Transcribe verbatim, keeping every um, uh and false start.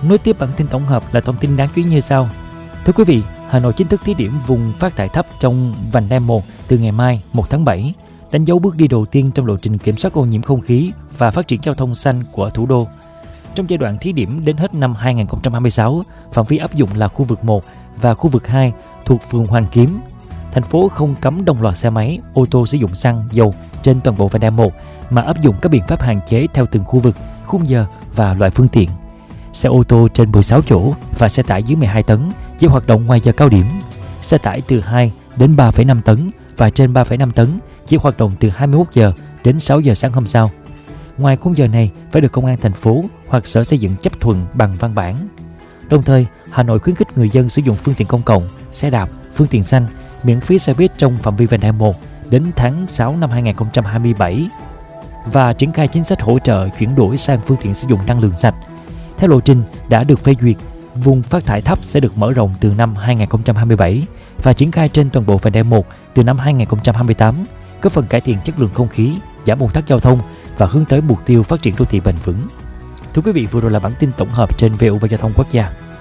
Nối tiếp bản tin tổng hợp là thông tin đáng chú ý như sau. Thưa quý vị, Hà Nội chính thức thí điểm vùng phát thải thấp trong vành đai một từ ngày mai một tháng bảy, đánh dấu bước đi đầu tiên trong lộ trình kiểm soát ô nhiễm không khí và phát triển giao thông xanh của thủ đô. Trong giai đoạn thí điểm đến hết năm hai không hai sáu, phạm vi áp dụng là khu vực một và khu vực hai thuộc phường Hoàn Kiếm. Thành phố không cấm đồng loạt xe máy, ô tô sử dụng xăng, dầu trên toàn bộ vành đai một mà áp dụng các biện pháp hạn chế theo từng khu vực, khung giờ và loại phương tiện. Xe ô tô trên mười sáu chỗ và xe tải dưới mười hai tấn chỉ hoạt động ngoài giờ cao điểm. Xe tải từ hai đến ba phẩy năm tấn và trên ba phẩy năm tấn chỉ hoạt động từ hai mươi mốt giờ đến sáu giờ sáng hôm sau. Ngoài khung giờ này phải được công an thành phố hoặc sở xây dựng chấp thuận bằng văn bản. Đồng thời, Hà Nội khuyến khích người dân sử dụng phương tiện công cộng, xe đạp, phương tiện xanh, miễn phí xe buýt trong phạm vi vành đai một đến tháng sáu năm hai không hai bảy và triển khai chính sách hỗ trợ chuyển đổi sang phương tiện sử dụng năng lượng sạch. Theo lộ trình đã được phê duyệt, vùng phát thải thấp sẽ được mở rộng từ năm hai không hai bảy và triển khai trên toàn bộ vành đai một từ năm hai không hai tám, góp phần cải thiện chất lượng không khí, giảm ùn tắc giao thông và hướng tới mục tiêu phát triển đô thị bền vững. Thưa quý vị, vừa rồi là bản tin tổng hợp trên vê o vê Giao thông Quốc gia.